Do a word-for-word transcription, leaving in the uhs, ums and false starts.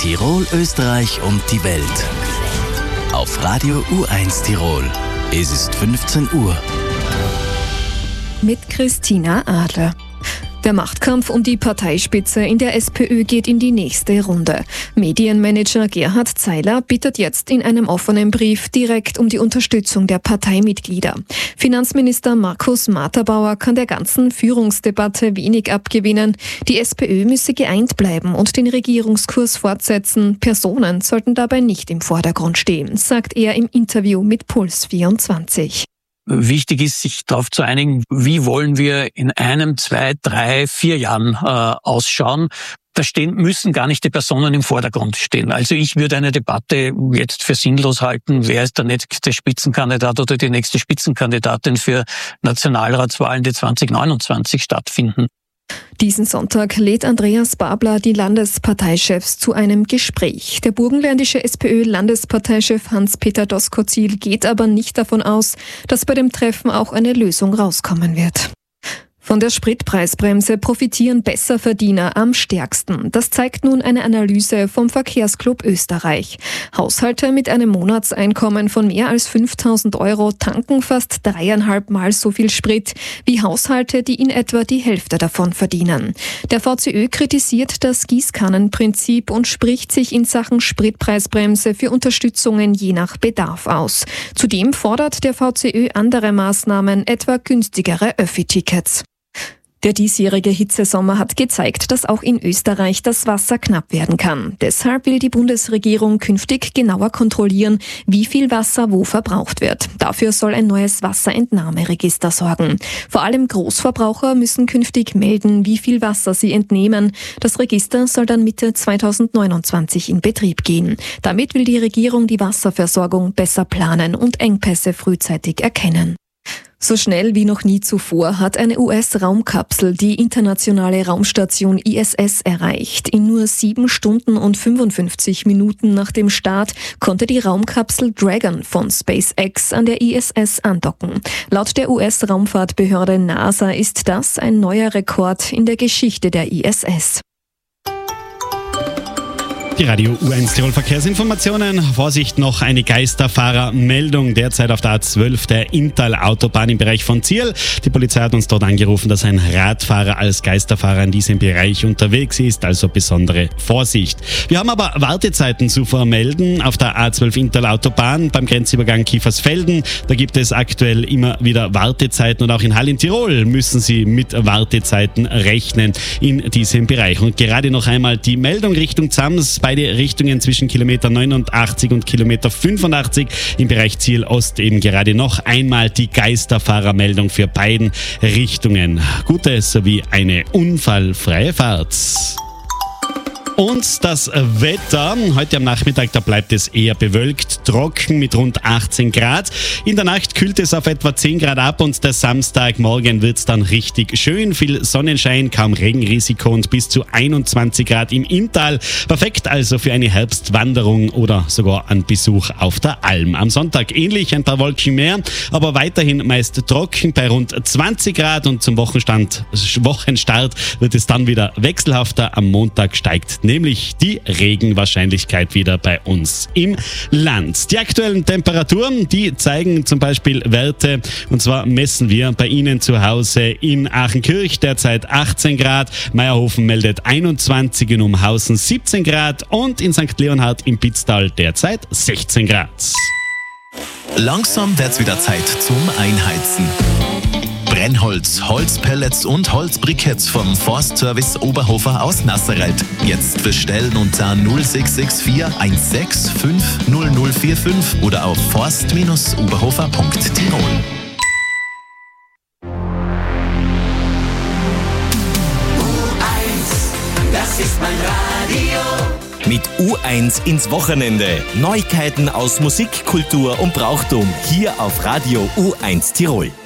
Tirol, Österreich und die Welt. Auf Radio U eins Tirol. Es ist fünfzehn Uhr. Mit Christina Adler. Der Machtkampf um die Parteispitze in der SPÖ geht in die nächste Runde. Medienmanager Gerhard Zeiler bittet jetzt in einem offenen Brief direkt um die Unterstützung der Parteimitglieder. Finanzminister Markus Materbauer kann der ganzen Führungsdebatte wenig abgewinnen. Die SPÖ müsse geeint bleiben und den Regierungskurs fortsetzen. Personen sollten dabei nicht im Vordergrund stehen, sagt er im Interview mit Puls vierundzwanzig. Wichtig ist, sich darauf zu einigen, wie wollen wir in einem, zwei, drei, vier Jahren äh, ausschauen. Da stehen, müssen gar nicht die Personen im Vordergrund stehen. Also ich würde eine Debatte jetzt für sinnlos halten, wer ist der nächste Spitzenkandidat oder die nächste Spitzenkandidatin für Nationalratswahlen, die zwanzig neunundzwanzig stattfinden. Diesen Sonntag lädt Andreas Babler die Landesparteichefs zu einem Gespräch. Der burgenländische SPÖ-Landesparteichef Hans-Peter Doskozil geht aber nicht davon aus, dass bei dem Treffen auch eine Lösung rauskommen wird. Von der Spritpreisbremse profitieren Besserverdiener am stärksten. Das zeigt nun eine Analyse vom Verkehrsclub Österreich. Haushalte mit einem Monatseinkommen von mehr als fünftausend Euro tanken fast dreieinhalb Mal so viel Sprit wie Haushalte, die in etwa die Hälfte davon verdienen. Der V C Ö kritisiert das Gießkannenprinzip und spricht sich in Sachen Spritpreisbremse für Unterstützungen je nach Bedarf aus. Zudem fordert der V C Ö andere Maßnahmen, etwa günstigere Öffi-Tickets. Der diesjährige Hitzesommer hat gezeigt, dass auch in Österreich das Wasser knapp werden kann. Deshalb will die Bundesregierung künftig genauer kontrollieren, wie viel Wasser wo verbraucht wird. Dafür soll ein neues Wasserentnahmeregister sorgen. Vor allem Großverbraucher müssen künftig melden, wie viel Wasser sie entnehmen. Das Register soll dann Mitte zweitausendneunundzwanzig in Betrieb gehen. Damit will die Regierung die Wasserversorgung besser planen und Engpässe frühzeitig erkennen. So schnell wie noch nie zuvor hat eine U S-Raumkapsel die internationale Raumstation I S S erreicht. In nur sieben Stunden und fünfundfünfzig Minuten nach dem Start konnte die Raumkapsel Dragon von SpaceX an der I S S andocken. Laut der U S-Raumfahrtbehörde NASA ist das ein neuer Rekord in der Geschichte der I S S. Die Radio U eins Tirol Verkehrsinformationen. Vorsicht, noch eine Geisterfahrermeldung. Derzeit auf der A zwölf der Inntal-Autobahn im Bereich von Zierl. Die Polizei hat uns dort angerufen, dass ein Radfahrer als Geisterfahrer in diesem Bereich unterwegs ist. Also besondere Vorsicht. Wir haben aber Wartezeiten zu vermelden auf der A zwölf Inntal-Autobahn beim Grenzübergang Kiefersfelden. Da gibt es aktuell immer wieder Wartezeiten und auch in Hall in Tirol müssen Sie mit Wartezeiten rechnen in diesem Bereich. Und gerade noch einmal die Meldung Richtung Zams. Beide Richtungen zwischen Kilometer neunundachtzig und Kilometer fünfundachtzig im Bereich Ziel Ost eben gerade noch einmal die Geisterfahrermeldung für beiden Richtungen. Gute sowie eine unfallfreie Fahrt. Und das Wetter, heute am Nachmittag, da bleibt es eher bewölkt, trocken mit rund achtzehn Grad. In der Nacht kühlt es auf etwa zehn Grad ab und der Samstagmorgen wird es dann richtig schön. Viel Sonnenschein, kaum Regenrisiko und bis zu einundzwanzig Grad im Inntal. Perfekt also für eine Herbstwanderung oder sogar einen Besuch auf der Alm. Am Sonntag ähnlich, ein paar Wolken mehr, aber weiterhin meist trocken bei rund zwanzig Grad und zum Wochenstand, Wochenstart wird es dann wieder wechselhafter. Am Montag steigt nämlich die Regenwahrscheinlichkeit wieder bei uns im Land. Die aktuellen Temperaturen, die zeigen zum Beispiel Werte, und zwar messen wir bei Ihnen zu Hause in Aachenkirch derzeit achtzehn Grad, Meierhofen meldet einundzwanzig, in Umhausen siebzehn Grad und in Sankt Leonhard im Pitztal derzeit sechzehn Grad. Langsam wird's wieder Zeit zum Einheizen. Brennholz, Holzpellets und Holzbriketts vom Forstservice Oberhofer aus Nasserreit. Jetzt bestellen unter null sechs sechs vier eins sechs fünf null null vier fünf oder auf forst Bindestrich oberhofer Punkt tirol. U eins, das ist mein Radio. Mit U eins ins Wochenende. Neuigkeiten aus Musik, Kultur und Brauchtum hier auf Radio U eins Tirol.